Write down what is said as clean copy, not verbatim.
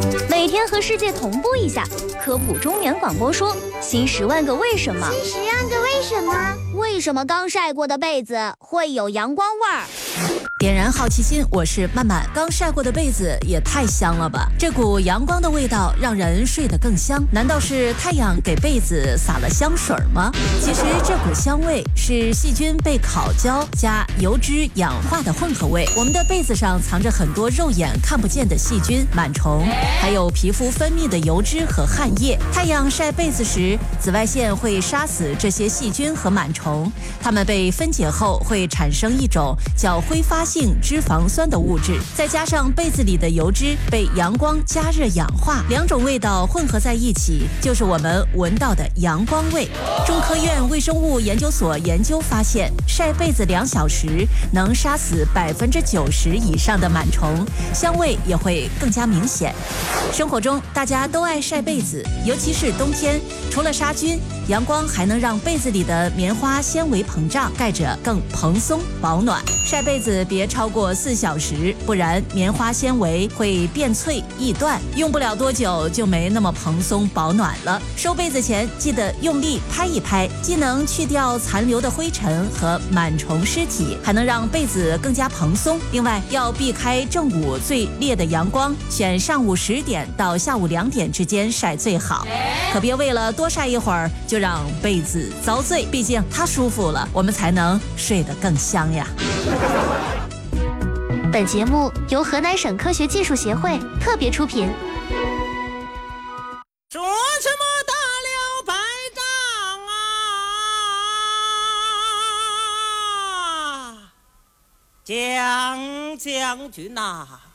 每天和世界同步一下，科普中原广播说新10万个为什么。 新10万个为什么？ 为什么刚晒过的被子会有阳光味儿？ 点燃好奇心，我是曼曼。刚晒过的被子也太香了吧！这股阳光的味道让人睡得更香，难道是太阳给被子撒了香水吗？其实这股香味是细菌被烤焦加油脂氧化的混合味。我们的被子上藏着很多肉眼看不见的细菌、螨虫，还有皮肤分泌的油脂和汗液。太阳晒被子时，紫外线会杀死这些细菌和螨虫，它们被分解后会产生一种叫挥发性脂肪酸的物质，再加上被子里的油脂被阳光加热氧化，两种味道混合在一起，就是我们闻到的阳光味。中科院微生物研究所研究发现，晒被子2小时能杀死90%以上的螨虫，香味也会更加明显。生活中大家都爱晒被子，尤其是冬天，除了杀菌，阳光还能让被子里的棉花纤维膨胀，盖着更蓬松保暖。晒被子别超过4小时，不然棉花纤维会变脆易断，用不了多久就没那么蓬松保暖了。收被子前记得用力拍一拍，既能去掉残留的灰尘和螨虫尸体，还能让被子更加蓬松。另外要避开正午最烈的阳光，选上午10点到下午2点之间晒最好，可别为了多晒一会儿就让被子遭罪，毕竟它舒服了，我们才能睡得更香呀。 本节目由河南省科学技术协会特别出品。 说什么打了败仗啊，蒋将军呐！